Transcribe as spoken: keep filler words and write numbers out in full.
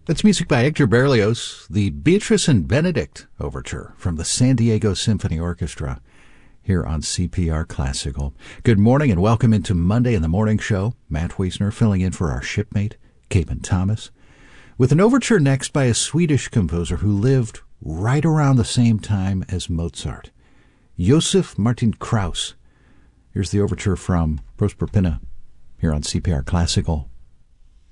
That's music by Hector Berlioz, the Beatrice and Benedict Overture from the San Diego Symphony Orchestra here on C P R Classical. Good morning and welcome into Monday in the Morning Show. Matt Wiesner filling in for our shipmate, Capen Thomas, with an overture next by a Swedish composer who lived right around the same time as Mozart, Josef Martin Krauss. Here's the overture from Proserpina here on C P R Classical.